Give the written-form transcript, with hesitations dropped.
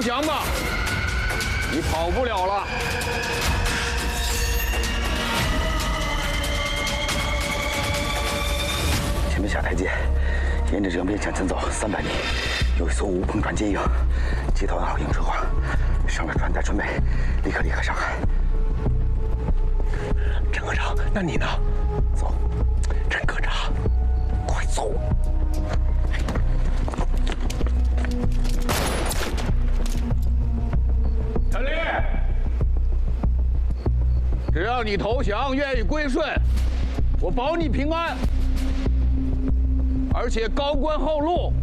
投降吧，你跑不了了。 前面下台阶，沿着这条面向前走300米，有一艘无碰船接应，接到暗号应酬话，上了船带准备立刻离开上海。 陈科长，那你呢？ 走，陈科长，快走！ 陈立，只要你投降，愿意归顺，我保你平安，而且高官厚禄。